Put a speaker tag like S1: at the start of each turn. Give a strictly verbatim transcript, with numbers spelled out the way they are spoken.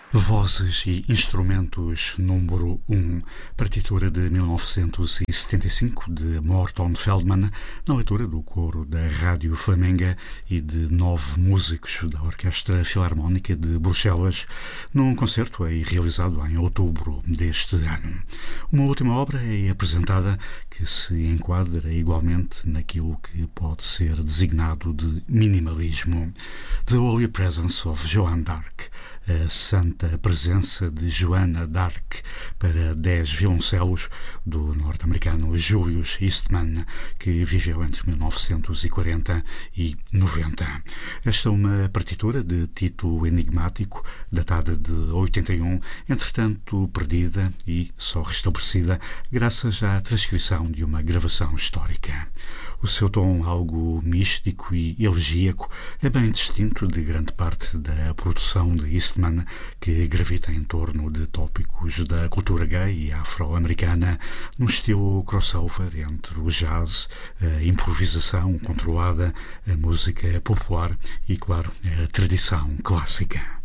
S1: Vozes e Instrumentos número um, partitura de mil novecentos e setenta e cinco de Morton Feldman, na leitura do coro da Rádio Flamenga e de nove músicos da Orquestra Filarmónica de Bruxelas, num concerto aí realizado em outubro deste ano. Uma última obra é apresentada que se enquadra igualmente naquilo que pode ser designado de minimalismo. The Holy Presence of Joan d'Arc, a Santa Presença de Joana d'Arc, para dez violoncelos, do norte-americano Julius Eastman, que viveu entre mil novecentos e quarenta e noventa. Esta é uma partitura de título enigmático, datada de oitenta e um, entretanto perdida e só restabelecida graças à transcrição de uma gravação histórica. O seu tom algo místico e elegíaco é bem distinto de grande parte da produção de Eastman, que gravita em torno de tópicos da cultura gay e afro-americana, num estilo crossover entre o jazz, a improvisação controlada, a música popular e, claro, a tradição clássica.